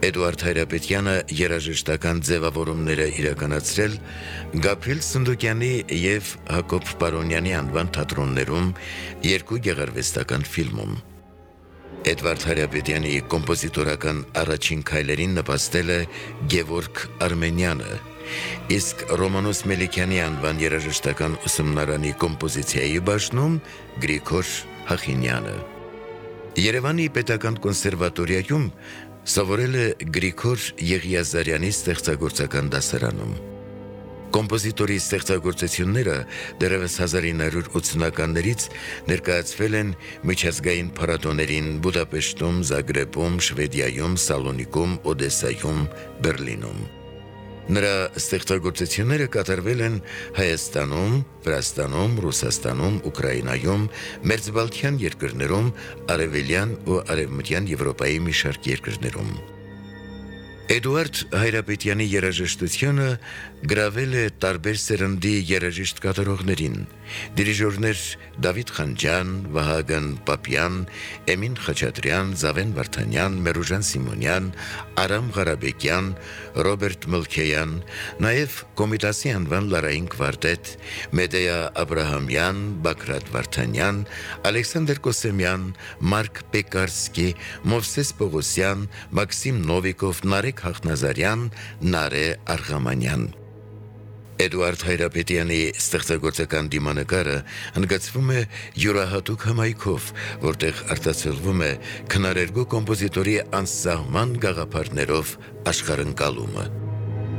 Էդուարդ Հայրապետյանը երաժշտական ձևավորումները իրականացրել Գաբրիել Սնդուկյանի և Հակոբ Պարոնյանի անվան թատրոններում երկու գեղարվեստական ֆիլմում։ Էդվարդ Հայրապետյանի կոմպոզիտորական առաջին քայլերին նպաստել է Գևորգ Արմենյանը, իսկ Ռոմանոս Մելիքյանի անվան երաժշտական ուսումնարանի կոմպոզիցիայի բաժնում Գրիգոր Հախինյանը։ Երևանի պետական կոնսերվատորիայում սովորել է Գրիգոր Եղիազարյանի ստեղծագործական դասարանում։ Կոմպոզիտորի ստեղծագործությունները դեռևս 1980-ականներից ներկայացվել են միջազգային փառատոներին Բուդապեշտում, Զագրեբում, Շվեդիայում, Սալոնիկում, Օդեսայում, Բերլինում։ Նրա ստեղծագործությունները կատարվել են Հայաստանում, Վրաստանում, Ռուսաստանում, Ուկրաինայում, Մերձբալթյան երկրներում, Արևելյան ու Արևմտյան Եվրոպայի մի շարք երկրներում։ Էդուարդ Հայրապետյանի երաժշտությունը գրավել է տարբեր սերնդի երաժիշտ կատարողներին՝ դիրիժորներ Դավիթ Խանջյան, Վահագն Պապյան, Էմին Խաչատրյան, Զավեն Վարդանյան, Մերուժան Սիմոնյան, Արամ Ղարաբեկյան, Ռոբերտ Մլքեյան, նաև Կոմիտասի անվան լարային կվարտետ, Մեդեա Աբրահամյան, Բակրատ Վարդանյան, Ալեքսանդր Կոսեմյան, Մարկ Պեկարսկի, Մովսես Պողոսյան, Մաքսիմ Նովիկով, Նարեկ Հախնազարյան, Նարե Արղամանյան։ Էդուարդ Հայրապետյանի ստեղծագործական դիմանկարը ընդգծվում է յուրահատուկ հմայքով, որտեղ արտացոլվում է քնարերգու կոմպոզիտորի անսահման գաղափարներով աշխարհընկալումը։